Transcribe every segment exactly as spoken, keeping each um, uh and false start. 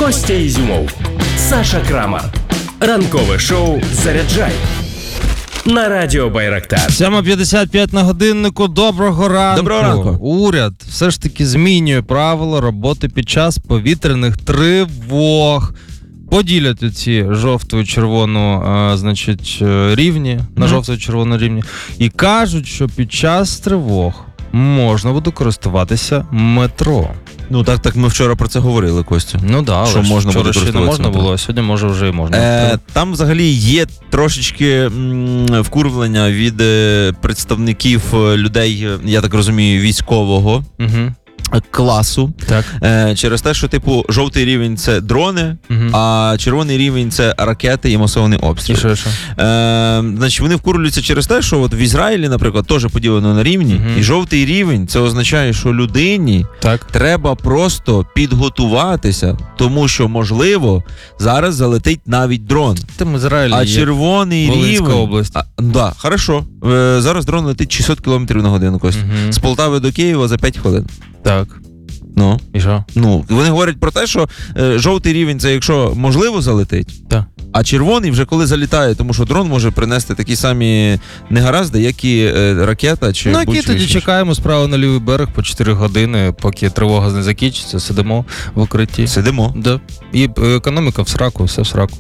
Костя Ізюмов, Саша Крамар. Ранкове шоу «Заряджай» на радіо Байрактар. сьома п'ятдесят п'ять на годиннику. Доброго ранку. Доброго ранку. Уряд все ж таки змінює правила роботи під час повітряних тривог. Поділять оці жовто-червону, а, значить, рівні, на mm-hmm. жовто-червону рівні. І кажуть, що під час тривог можна буде користуватися метро. Ну так, так ми вчора про це говорили, Костя. Ну да, що можна вчора буде ще не можна метро. було, а сьогодні може вже і можна. Е, там взагалі є трошечки м, вкурвлення від е, представників е, людей, я так розумію, військового Угу. класу. Так. Е, через те, що, типу, жовтий рівень – це дрони, Угу. а червоний рівень – це ракети і масований обстріл. І що, що? Е, значить, вони вкурюються через те, що от в Ізраїлі, наприклад, теж поділено на рівні, Угу. і жовтий рівень – це означає, що людині Так. треба просто підготуватися, тому що, можливо, зараз залетить навіть дрон. Там Ізраїль А є. червоний Волинська рівень... область. А, да, хорошо. Е, зараз дрон летить шістсот кілометрів на годину, Костя. Угу. З Полтави до Києва за п'ять хвилин. Так. Ну, І що? ну, вони говорять про те, що е, жовтий рівень – це якщо можливо залетить, Так. а червоний вже коли залітає, тому що дрон може принести такі самі негаразди, як і е, ракета чи Ну, які будь-що тоді інше. чекаємо справа на лівий берег по чотири години, поки тривога не закінчиться, сидимо в укритті. Сидимо. Да. І е, економіка в сраку, все в сраку.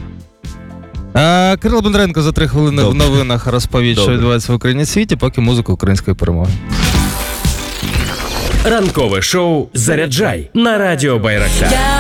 А, Кирило Бондаренко за три хвилини Добре. в новинах розповість, що Добре. відбувається в Україні і світі, поки музика української перемоги. Ранкове шоу «Заряджай» на радіо Байрактар.